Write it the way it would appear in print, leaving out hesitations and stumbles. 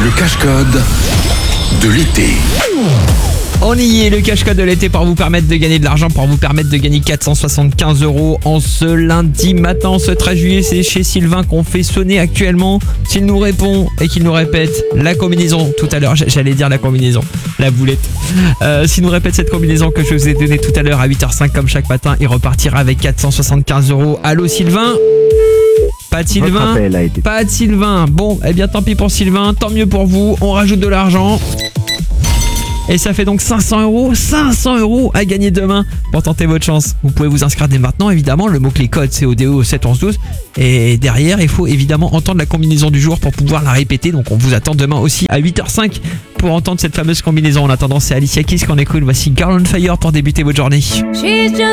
Le cache-code de l'été. On y est, le cache-code de l'été pour vous permettre de gagner de l'argent, pour vous permettre de gagner 475 € en ce lundi matin, ce 13 juillet. C'est chez Sylvain qu'on fait sonner actuellement. S'il nous répond et qu'il nous répète la combinaison tout à l'heure, j'allais dire la combinaison, la boulette. S'il nous répète cette combinaison que je vous ai donnée tout à l'heure à 8h05 comme chaque matin, il repartira avec 475 €. Allô Sylvain ? Pas de Sylvain ? Pas de Sylvain. Bon, eh bien tant pis pour Sylvain, tant mieux pour vous, on rajoute de l'argent. Et ça fait donc 500 €, 500 € à gagner demain pour tenter votre chance. Vous pouvez vous inscrire dès maintenant, évidemment. Le mot-clé code, c'est ODE au 7 11 12. Et derrière, il faut évidemment entendre la combinaison du jour pour pouvoir la répéter. Donc on vous attend demain aussi à 8h05 pour entendre cette fameuse combinaison. En attendant, c'est Alicia Keys qu'on écoute. Voici Girl on Fire pour débuter votre journée.